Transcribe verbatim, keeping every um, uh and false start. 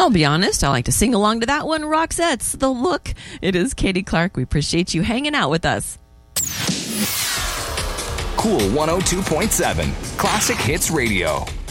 I'll be honest, I like to sing along to that one. Roxette's The Look. It is Katie Clark. We appreciate you hanging out with us. Cool one oh two point seven, Classic Hits Radio.